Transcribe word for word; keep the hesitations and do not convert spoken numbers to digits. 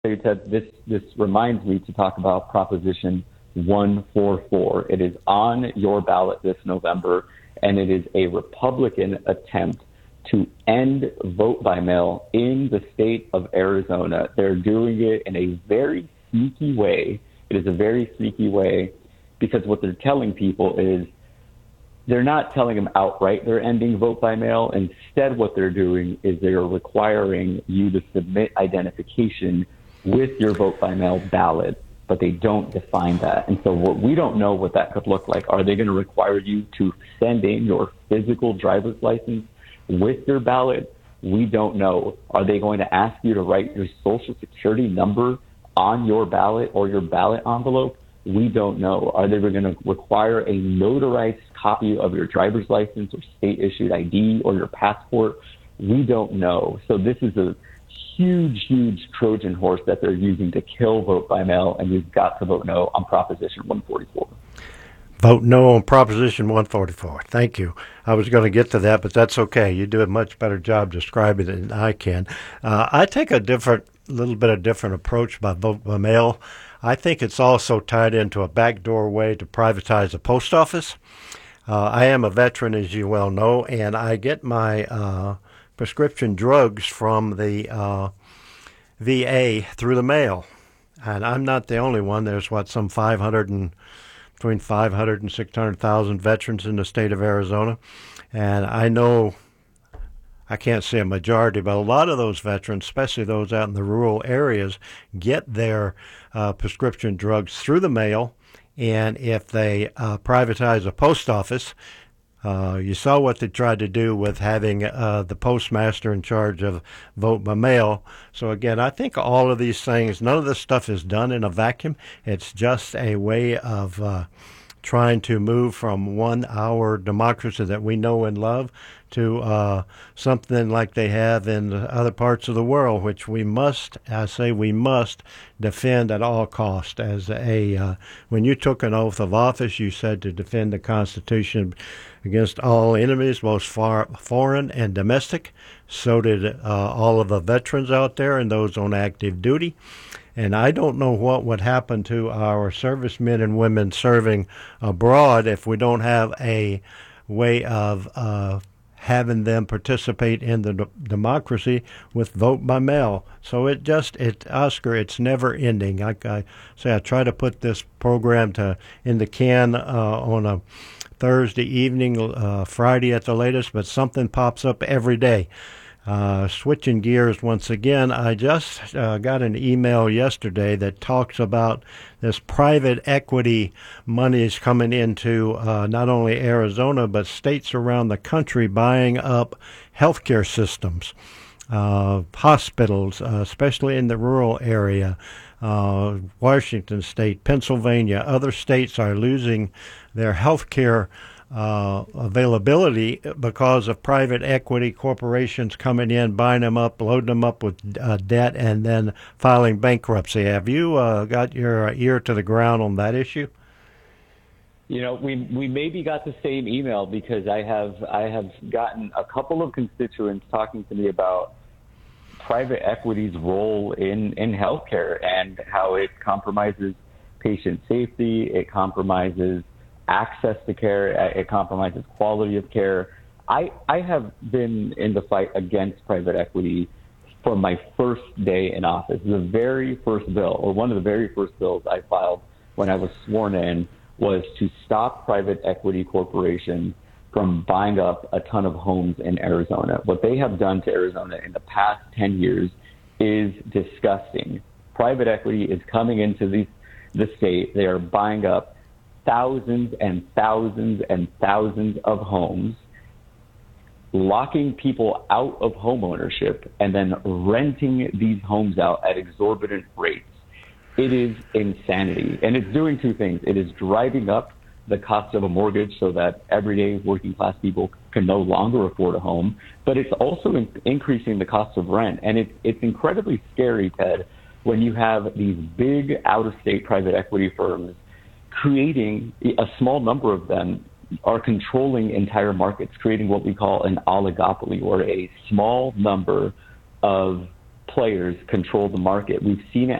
Hey, Ted, this, this reminds me to talk about Proposition one forty-four. It is on your ballot this November, and it is a Republican attempt to end vote by mail in the state of Arizona. They're doing it in a very sneaky way. It is a very sneaky way because what they're telling people is they're not telling them outright they're ending vote by mail. Instead, what they're doing is they're requiring you to submit identification with your vote by mail ballot, but they don't define that. And so what we don't know what that could look like. Are they going to require you to send in your physical driver's license with your ballot? We don't know. Are they going to ask you to write your social security number on your ballot or your ballot envelope? We don't know. Are they going to require a notarized copy of your driver's license or state-issued I D or your passport? We don't know. So this is a huge, huge Trojan horse that they're using to kill vote by mail, and you've got to vote no on Proposition one forty-four. Vote no on Proposition one forty-four. Thank you. I was going to get to that, but that's okay. You do a much better job describing it than I can. Uh, I take a different, little bit of different approach by vote by mail. I think it's also tied into a backdoor way to privatize the post office. Uh, I am a veteran, as you well know, and I get my uh, prescription drugs from the uh, V A through the mail. And I'm not the only one. There's, what, some five hundred and between five hundred and six hundred thousand veterans in the state of Arizona. And I know, I can't say a majority, but a lot of those veterans, especially those out in the rural areas, get their uh, prescription drugs through the mail. And if they uh, privatize a post office, uh, you saw what they tried to do with having uh, the postmaster in charge of vote by mail. So again, I think all of these things, none of this stuff is done in a vacuum. It's just a way of uh, trying to move from one hour democracy that we know and love to uh, something like they have in other parts of the world, which we must, I say we must, defend at all costs. As a, uh, when you took an oath of office, you said to defend the Constitution against all enemies, both far, foreign and domestic. So did uh, all of the veterans out there and those on active duty. And I don't know what would happen to our servicemen and women serving abroad if we don't have a way of uh, having them participate in the d- democracy with vote by mail. So it just, it, Oscar, it's never ending. Like I say, I try to put this program to in the can uh, on a Thursday evening, uh, Friday at the latest, but something pops up every day. Uh, switching gears once again, I just uh, got an email yesterday that talks about this private equity monies coming into uh, not only Arizona, but states around the country buying up healthcare systems, uh, hospitals, uh, especially in the rural area. Uh, Washington State, Pennsylvania, other states are losing their healthcare Uh, availability because of private equity corporations coming in, buying them up, loading them up with uh, debt, and then filing bankruptcy. Have you uh, got your ear to the ground on that issue? You know, we we maybe got the same email because I have I have gotten a couple of constituents talking to me about private equity's role in, in healthcare and how it compromises patient safety, it compromises access to care, it compromises quality of care. I I have been in the fight against private equity from my first day in office. The very first bill, or one of the very first bills I filed when I was sworn in, was to stop private equity corporations from buying up a ton of homes in Arizona. What they have done to Arizona in the past ten years is disgusting. Private equity is coming into the, the state. They are buying up thousands and thousands and thousands of homes, locking people out of home ownership, and then renting these homes out at exorbitant rates. It is insanity. And it's doing two things. It is driving up the cost of a mortgage so that everyday working class people can no longer afford a home, but it's also in- increasing the cost of rent. And it's, it's incredibly scary, Ted, when you have these big out-of-state private equity firms creating, a small number of them are controlling entire markets, creating what we call an oligopoly, or a small number of players control the market. We've seen it